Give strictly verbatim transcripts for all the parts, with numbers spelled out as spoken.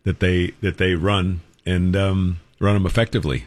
that they that they run and um, run them effectively.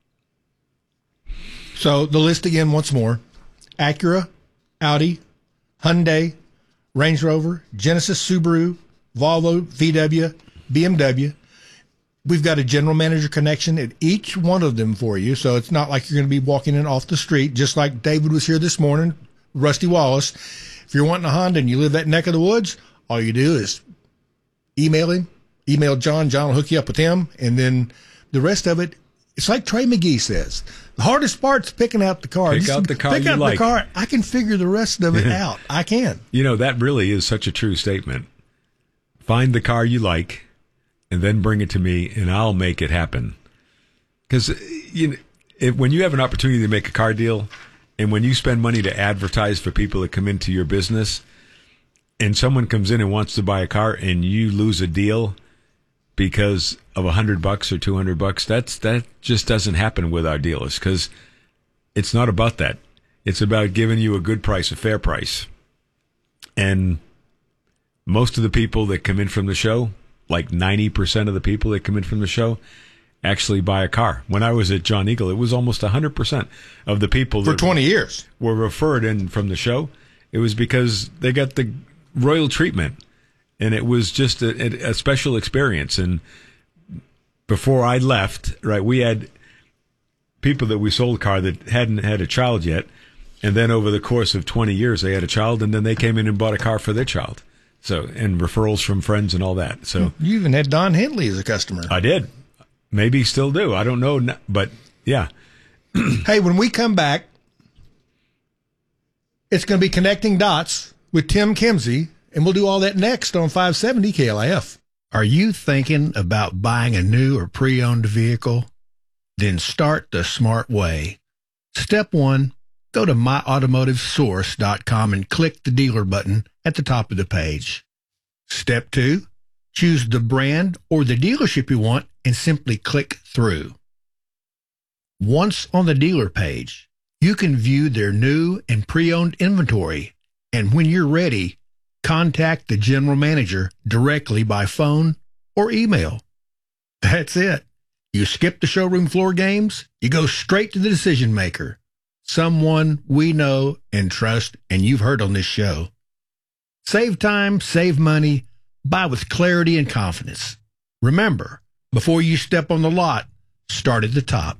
So the list again once more: Acura, Audi, Hyundai, Range Rover, Genesis, Subaru, Volvo, V W, B M W. We've got a general manager connection at each one of them for you, so it's not like you're going to be walking in off the street, just like David was here this morning, Rusty Wallace. If you're wanting a Honda and you live that neck of the woods, all you do is email him, email John. John will hook you up with him, and then the rest of it, it's like Trey McGee says. The hardest part's picking out the car. Pick Just out the car pick you out like. the car. I can figure the rest of it out. I can. You know, that really is such a true statement. Find the car you like, and then bring it to me, and I'll make it happen. Because you know, if, when you have an opportunity to make a car deal, and when you spend money to advertise for people that come into your business, and someone comes in and wants to buy a car, and you lose a deal because of a hundred bucks or two hundred bucks, that's that just doesn't happen with our dealers. Because it's not about that. It's about giving you a good price, a fair price. And most of the people that come in from the show, like ninety percent of the people that come in from the show, actually buy a car. When I was at John Eagle, it was almost one hundred percent of the people For that twenty years were referred in from the show. It was because they got the royal treatment, and it was just a, a special experience. And before I left, right, we had people that we sold a car that hadn't had a child yet, and then over the course of twenty years, they had a child, and then they came in and bought a car for their child. So, and referrals from friends and all that. So you even had Don Henley as a customer. I did. Maybe still do. I don't know. But yeah. Hey, when we come back, it's going to be Connecting Dots with Tim Kimsey, and we'll do all that next on five seventy K L I F. Are you thinking about buying a new or pre-owned vehicle? Then start the smart way. Step one, go to my automotive source dot com and click the dealer button at the top of the page. Step two, choose the brand or the dealership you want and simply click through. Once on the dealer page, you can view their new and pre-owned inventory, and when you're ready, contact the general manager directly by phone or email. That's it. You skip the showroom floor games, you go straight to the decision maker, someone we know and trust and you've heard on this show. Save time, save money, buy with clarity and confidence. Remember, before you step on the lot, start at the top.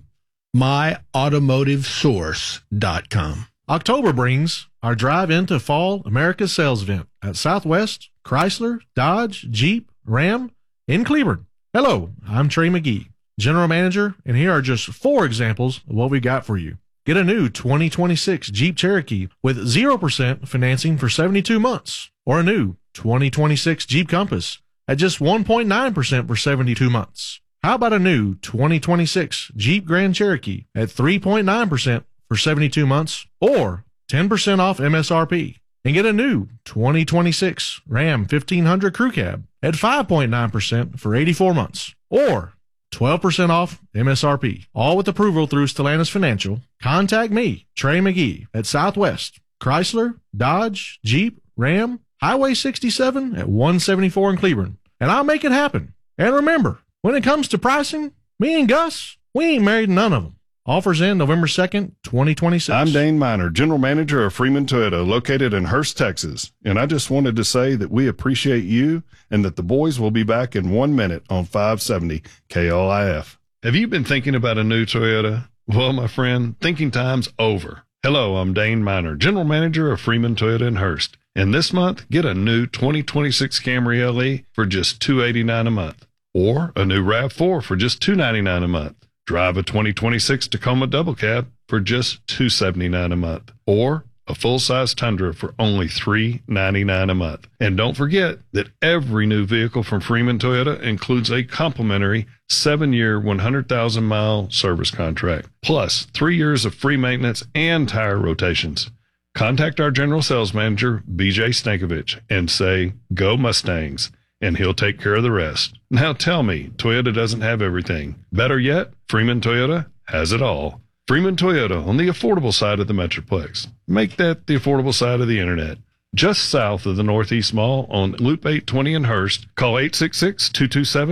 my automotive source dot com. October brings our drive into Fall America's sales event at Southwest, Chrysler, Dodge, Jeep, Ram in Cleburne. Hello, I'm Trey McGee, General Manager, and here are just four examples of what we got for you. Get a new twenty twenty-six Jeep Cherokee with zero percent financing for seventy-two months, or a new twenty twenty-six Jeep Compass at just one point nine percent for seventy-two months. How about a new twenty twenty-six Jeep Grand Cherokee at three point nine percent for seventy-two months, or ten percent off M S R P? And get a new twenty twenty-six Ram fifteen hundred Crew Cab at five point nine percent for eighty-four months, or twelve percent off M S R P. All with approval through Stellantis Financial. Contact me, Trey McGee, at Southwest, Chrysler, Dodge, Jeep, Ram, Highway sixty-seven at one seventy-four in Cleburne, and I'll make it happen. And remember, when it comes to pricing, me and Gus, we ain't married to none of them. Offers in November second, twenty twenty-six. I'm Dane Miner, General Manager of Freeman Toyota, located in Hurst, Texas. And I just wanted to say that we appreciate you and that the boys will be back in one minute on five seventy K L I F. Have you been thinking about a new Toyota? Well, my friend, thinking time's over. Hello, I'm Dane Miner, General Manager of Freeman Toyota in Hurst. And this month, get a new twenty twenty-six Camry L E for just two hundred eighty-nine dollars a month. Or a new RAV four for just two hundred ninety-nine dollars a month. Drive a twenty twenty-six Tacoma Double Cab for just two hundred seventy-nine dollars a month. Or a full-size Tundra for only three hundred ninety-nine dollars a month. And don't forget that every new vehicle from Freeman Toyota includes a complimentary seven-year, one hundred thousand mile service contract, plus three years of free maintenance and tire rotations. Contact our General Sales Manager, B J Stankovich, and say, "Go Mustangs," and he'll take care of the rest. Now tell me, Toyota doesn't have everything. Better yet, Freeman Toyota has it all. Freeman Toyota on the affordable side of the Metroplex. Make that the affordable side of the internet. Just south of the Northeast Mall on Loop eight twenty in Hurst. Call eight six six, two two seven